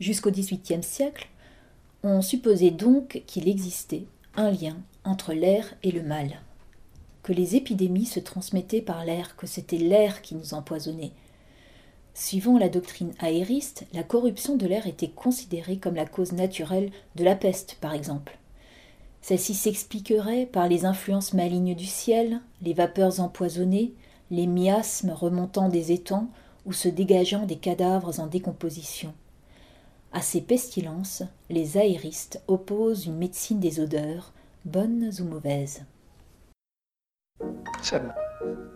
Jusqu'au XVIIIe siècle, on supposait donc qu'il existait un lien entre l'air et le mal, que les épidémies se transmettaient par l'air, que c'était l'air qui nous empoisonnait. Suivant la doctrine aériste, la corruption de l'air était considérée comme la cause naturelle de la peste, par exemple. Celle-ci s'expliquerait par les influences malignes du ciel, les vapeurs empoisonnées, les miasmes remontant des étangs ou se dégageant des cadavres en décomposition. À ces pestilences, les aéristes opposent une médecine des odeurs, bonnes ou mauvaises.